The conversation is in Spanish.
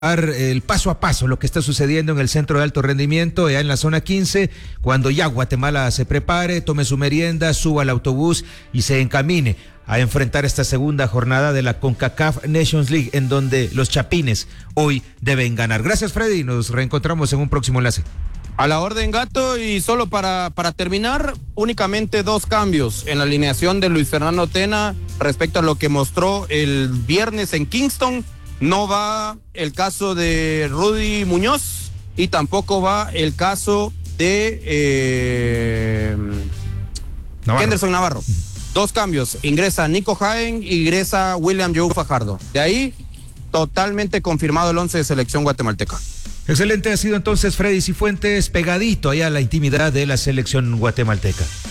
el paso a paso lo que está sucediendo en el centro de alto rendimiento, allá en la zona 15, cuando ya Guatemala se prepare, tome su merienda, suba al autobús y se encamine a enfrentar esta segunda jornada de la CONCACAF Nations League, en donde los chapines hoy deben ganar. Gracias, Freddy, nos reencontramos en un próximo enlace. A la orden, Gato, y solo para terminar, únicamente 2 cambios en la alineación de Luis Fernando Tena respecto a lo que mostró el viernes en Kingston. No va el caso de Rudy Muñoz y tampoco va el caso de Henderson Navarro. 2 cambios, ingresa Nico Jaén y ingresa William Joe Fajardo. De ahí, totalmente confirmado el 11 de selección guatemalteca. Excelente, ha sido entonces Freddy Cifuentes pegadito allá a la intimidad de la selección guatemalteca.